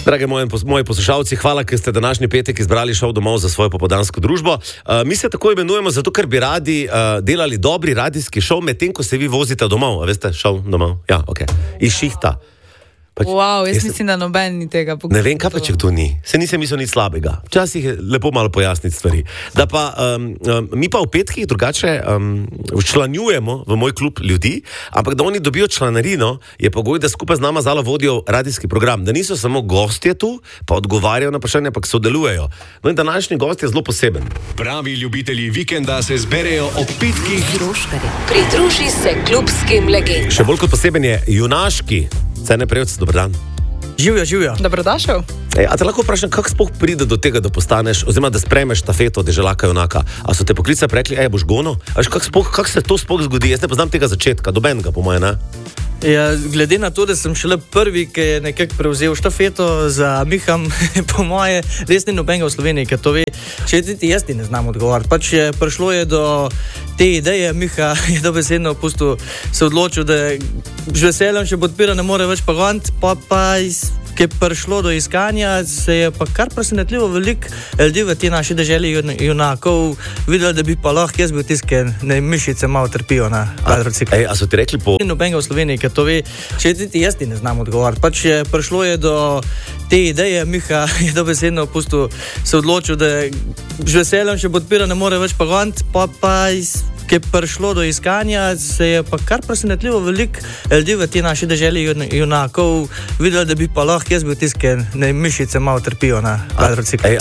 Drage moji poslušalci, hvala, ker ste današnji petek izbrali šov domov za svojo popoldansko družbo. Mi se tako imenujemo zato, ker bi radi delali dobri radijski šov, medtem ko se vi vozite domov. A veste, šov domov? Ja, ok. Iz šihta. Wow, jaz mislim, da noben ni tega poklica. Ne vem, kaj pa če kdo ni. Se nisem mislil nič slabega. Včasih je lepo malo pojasniti stvari. Da pa, mi pa v petkih drugače včlanjujemo v moj klub ljudi, ampak da oni dobijo članarino, je pogoj, da skupaj z nama zalo vodijo radijski program. Da niso samo gostje tu, pa odgovarjajo na vprašanja, ampak sodelujejo. No in današnji gost je zelo poseben. Pravi ljubitelji vikenda se zberejo ob petkih. Pridruži se klubskim legendam. Še bolj kot poseben je junaški. Cene prejevci, dober dan. Živijo. Dobrodošel. A te lahko vprašam, kako sploh pride do tega, da postaneš, oziroma da sprejmeš štafeto deželaka junaka? A so te poklica rekli, boš gono? Kako se to sploh zgodi? Jaz ne poznam tega začetka, dobenega po moje, ne? Ja, glede na to, da sem šele prvi, ki je nekako prevzel štafeto za Miham, po moje, res ni nobenega v Sloveniji, ki to ve. Če ti jaz ti ne znam odgovoriti. Pač prišlo je do te ideje, Miha je dobesedno pustil, se odločil, da z veseljem še podpira, ne more več pa goniti, pa ki je prišlo do iskanja, se je pa kar presenetljivo veliko ljudi v tej naši deželi junakov videli, da bi pa lahko jaz bil tisti, ki mišice malo trpijo na kvadrociklu. A so ti rekli po... Ni nobenega v Sloveniji, ki to ve. Če ti jaz ti ne znam odgovoriti. Pač prišlo je do te ideje, Miha je dobesedno pustil, se odločil, da z veseljem še podpira, ne more več pa goniti, pa ki je prišlo do iskanja, se je pa kar presenetljivo veliko ljudi v tej naši deželi junakov videli, da bi pa lahko jaz bil tisti, ki mišice malo trpijo na kvadrociklu.